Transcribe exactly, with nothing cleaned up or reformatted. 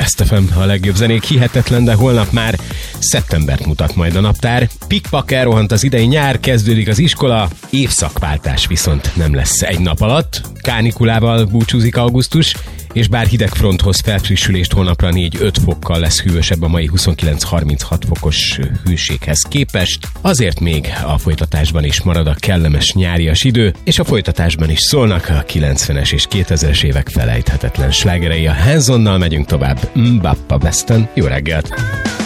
Best ef em, a legjobb zenék, hihetetlen, de holnap már szeptembert mutat majd a naptár. Pikpak, elrohant az idei nyár, kezdődik az iskola, évszakváltás viszont nem lesz egy nap alatt. Kánikulával búcsúzik augusztus, és bár hidegfronthoz felfrissülést holnapra négy-öt fokkal lesz hűvösebb a mai huszonkilenc-harminchat fokos hőséghez képest, azért még a folytatásban is marad a kellemes nyárias idő, és a folytatásban is szólnak a kilencvenes és kétezres évek felejthetetlen slágerei. A Handsonnal megyünk tovább. Mbappa Weston, jó reggelt!